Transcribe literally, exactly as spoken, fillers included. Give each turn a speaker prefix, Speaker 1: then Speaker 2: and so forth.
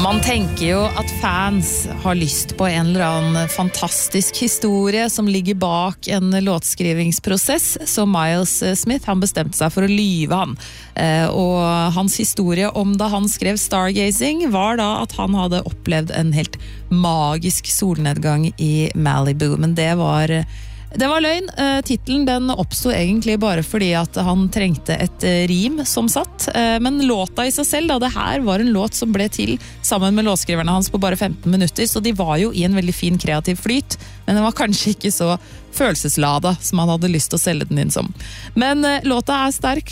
Speaker 1: Man tenker jo at fans har lyst på en eller annen fantastisk historie som ligger bak en låtskrivingsprosess, så Miles Smith han bestemte seg for å lyve han. Og hans historie om da han skrev Stargazing var da at han hadde opplevd en helt magisk solnedgang i Malibu, men det var... Det var løgn. Titelen den oppstod egentlig bare fordi at han trengte et rim som satt. Men låta i seg selv, da, det her var en låt som ble til sammen med låtskriverne hans på bare femten minutter, så de var jo i en veldig fin kreativ flyt, men den var kanskje ikke så følelseslada som han hadde lyst til å selge den inn som. Men låta er sterk,